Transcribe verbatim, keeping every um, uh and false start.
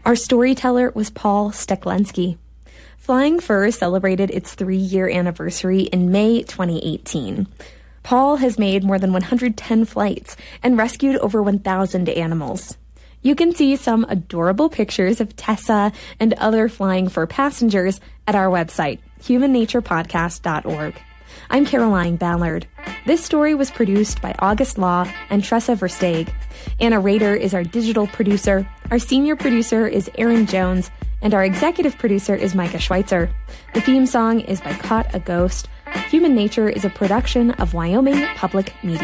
Our storyteller was Paul Steklensky. Flying Fur celebrated its three-year anniversary in May twenty eighteen. Paul has made more than one hundred ten flights and rescued over one thousand animals. You can see some adorable pictures of Tessa and other Flying Fur passengers at our website, human nature podcast dot org. I'm Caroline Ballard. This story was produced by August Law and Tressa Versteeg. Anna Rader is our digital producer. Our senior producer is Aaron Jones, and our executive producer is Micah Schweitzer. The theme song is by Caught a Ghost. Human Nature is a production of Wyoming Public Media.